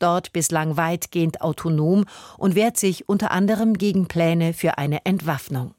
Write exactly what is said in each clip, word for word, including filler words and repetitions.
dort bislang weitgehend autonom und wehrt sich unter anderem gegen Pläne für eine Entwaffnung.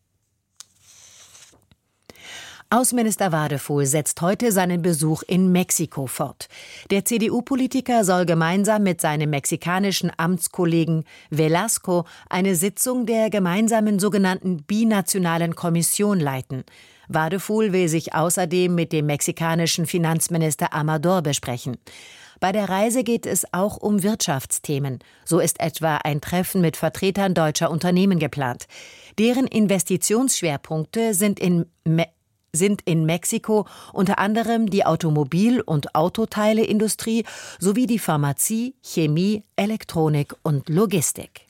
Außenminister Wadefuhl setzt heute seinen Besuch in Mexiko fort. Der C D U-Politiker soll gemeinsam mit seinem mexikanischen Amtskollegen Velasco eine Sitzung der gemeinsamen sogenannten binationalen Kommission leiten. Wadefuhl will sich außerdem mit dem mexikanischen Finanzminister Amador besprechen. Bei der Reise geht es auch um Wirtschaftsthemen. So ist etwa ein Treffen mit Vertretern deutscher Unternehmen geplant. Deren Investitionsschwerpunkte sind in Me- sind in Mexiko unter anderem die Automobil- und Autoteileindustrie sowie die Pharmazie, Chemie, Elektronik und Logistik.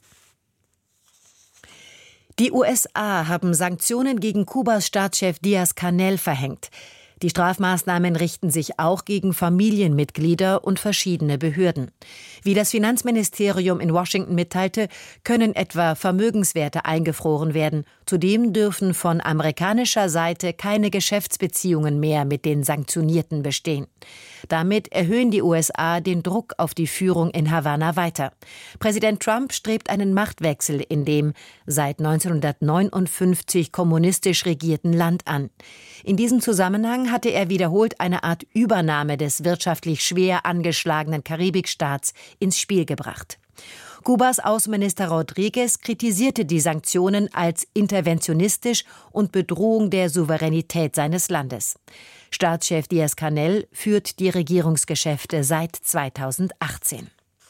Die U S A haben Sanktionen gegen Kubas Staatschef Díaz-Canel verhängt. Die Strafmaßnahmen richten sich auch gegen Familienmitglieder und verschiedene Behörden. Wie das Finanzministerium in Washington mitteilte, können etwa Vermögenswerte eingefroren werden. Zudem dürfen von amerikanischer Seite keine Geschäftsbeziehungen mehr mit den Sanktionierten bestehen. Damit erhöhen die U S A den Druck auf die Führung in Havanna weiter. Präsident Trump strebt einen Machtwechsel in dem seit neunzehnhundertneunundfünfzig kommunistisch regierten Land an. In diesem Zusammenhang hatte er wiederholt eine Art Übernahme des wirtschaftlich schwer angeschlagenen Karibikstaats ins Spiel gebracht. Kubas Außenminister Rodríguez kritisierte die Sanktionen als interventionistisch und Bedrohung der Souveränität seines Landes. Staatschef Díaz-Canel führt die Regierungsgeschäfte seit zweitausendachtzehn.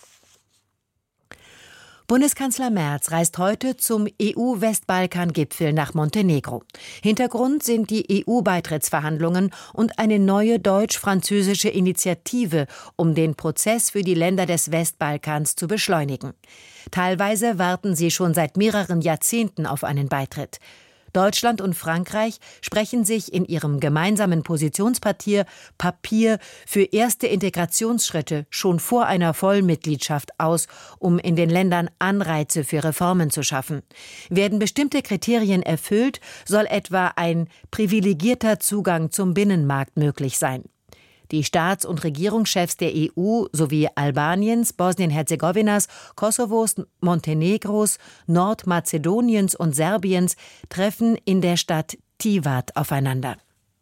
Bundeskanzler Merz reist heute zum E U-Westbalkan-Gipfel nach Montenegro. Hintergrund sind die E U-Beitrittsverhandlungen und eine neue deutsch-französische Initiative, um den Prozess für die Länder des Westbalkans zu beschleunigen. Teilweise warten sie schon seit mehreren Jahrzehnten auf einen Beitritt. Deutschland und Frankreich sprechen sich in ihrem gemeinsamen Positionspapier Papier für erste Integrationsschritte schon vor einer Vollmitgliedschaft aus, um in den Ländern Anreize für Reformen zu schaffen. Werden bestimmte Kriterien erfüllt, soll etwa ein privilegierter Zugang zum Binnenmarkt möglich sein. Die Staats- und Regierungschefs der E U sowie Albaniens, Bosnien-Herzegowinas, Kosovos, Montenegros, Nordmazedoniens und Serbiens treffen in der Stadt Tivat aufeinander.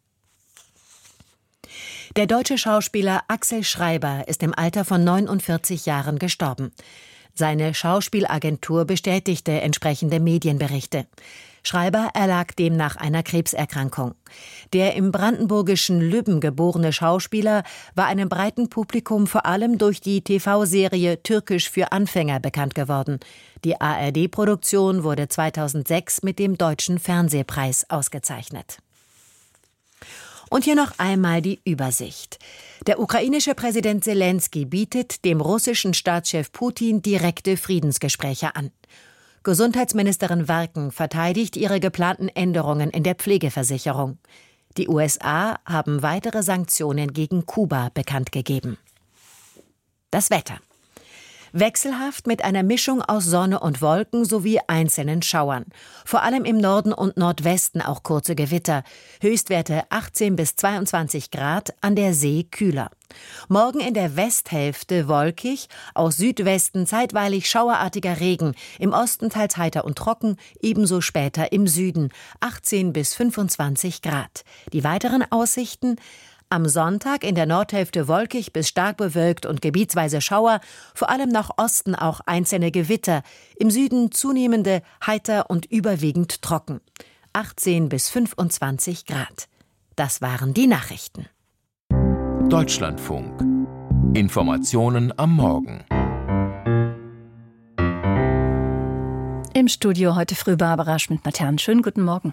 Der deutsche Schauspieler Axel Schreiber ist im Alter von neunundvierzig Jahren gestorben. Seine Schauspielagentur bestätigte entsprechende Medienberichte. Schreiber erlag demnach einer Krebserkrankung. Der im brandenburgischen Lübben geborene Schauspieler war einem breiten Publikum vor allem durch die T V-Serie Türkisch für Anfänger bekannt geworden. Die A R D-Produktion wurde zweitausendsechs mit dem Deutschen Fernsehpreis ausgezeichnet. Und hier noch einmal die Übersicht. Der ukrainische Präsident Selenskyj bietet dem russischen Staatschef Putin direkte Friedensgespräche an. Gesundheitsministerin Werken verteidigt ihre geplanten Änderungen in der Pflegeversicherung. Die U S A haben weitere Sanktionen gegen Kuba bekannt gegeben. Das Wetter. Wechselhaft mit einer Mischung aus Sonne und Wolken sowie einzelnen Schauern. Vor allem im Norden und Nordwesten auch kurze Gewitter. Höchstwerte achtzehn bis zweiundzwanzig Grad, an der See kühler. Morgen in der Westhälfte wolkig, aus Südwesten zeitweilig schauerartiger Regen, im Osten teils heiter und trocken, ebenso später im Süden, achtzehn bis fünfundzwanzig Grad. Die weiteren Aussichten: am Sonntag in der Nordhälfte wolkig bis stark bewölkt und gebietsweise Schauer, vor allem nach Osten auch einzelne Gewitter, im Süden zunehmende heiter und überwiegend trocken. achtzehn bis fünfundzwanzig Grad. Das waren die Nachrichten. Deutschlandfunk. Informationen am Morgen. Im Studio heute früh Barbara Schmidt-Matern. Schönen guten Morgen.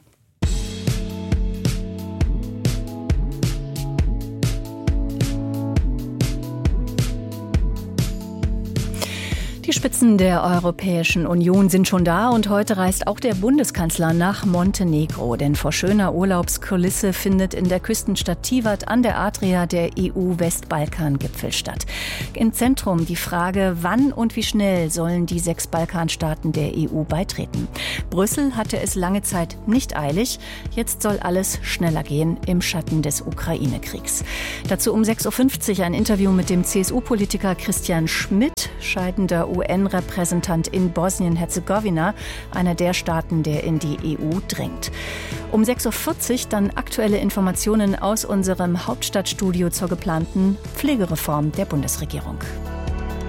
Die Spitzen der Europäischen Union sind schon da und heute reist auch der Bundeskanzler nach Montenegro. Denn vor schöner Urlaubskulisse findet in der Küstenstadt Tivat an der Adria der E U-Westbalkan-Gipfel statt. Im Zentrum die Frage, wann und wie schnell sollen die sechs Balkanstaaten der E U beitreten. Brüssel hatte es lange Zeit nicht eilig. Jetzt soll alles schneller gehen im Schatten des Ukraine-Kriegs. Dazu um sechs Uhr fünfzig ein Interview mit dem C S U-Politiker Christian Schmidt, scheidender U N-Repräsentant in Bosnien-Herzegowina, einer der Staaten, der in die E U drängt. Um sechs Uhr vierzig dann aktuelle Informationen aus unserem Hauptstadtstudio zur geplanten Pflegereform der Bundesregierung.